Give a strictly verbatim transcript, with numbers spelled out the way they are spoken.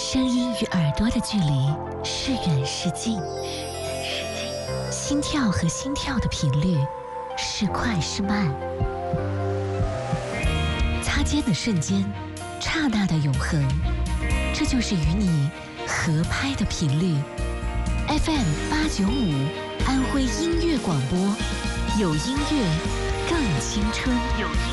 声音与耳朵的距离是远是近，心跳和心跳的频率是快是慢，擦肩的瞬间，刹那的永恒，这就是与你合拍的频率。F M 八九五，安徽音乐广播，有音乐更青春。有